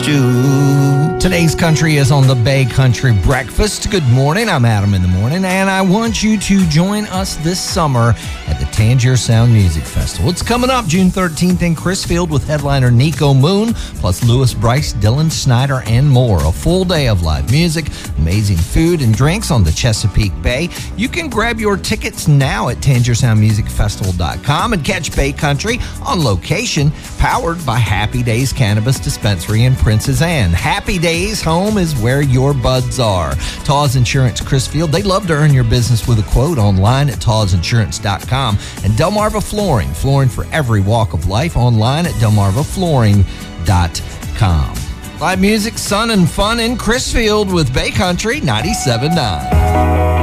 stew. Today's country is on the Bay Country Breakfast. Good morning. I'm Adam in the morning, and I want you to join us this summer at the Tangier Sound Music Festival. It's coming up June 13th in Crisfield with headliner Nico Moon, plus Lewis Bryce, Dylan Snyder, and more. A full day of live music, amazing food, and drinks on the Chesapeake Bay. You can grab your tickets now at TangierSoundMusicFestival.com and catch Bay Country on location, powered by Happy Days Cannabis Dispensary in Princess Anne. Happy Days home is where your buds are. Taws Insurance Crisfield, they love to earn your business with a quote online at TawsInsurance.com. And Delmarva Flooring, flooring for every walk of life, online at DelmarvaFlooring.com. Live music, sun, and fun in Crisfield with Bay Country 97.9.